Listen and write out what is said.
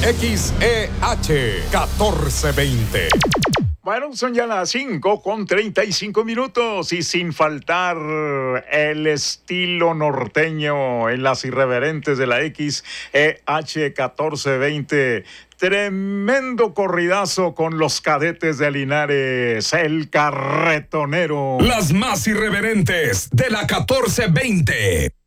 XEH 1420. Bueno, son ya las 5:35 y sin faltar el estilo norteño en las irreverentes de la XEH 1420. Tremendo corridazo con los cadetes de Linares, el carretonero. Las más irreverentes de la 1420.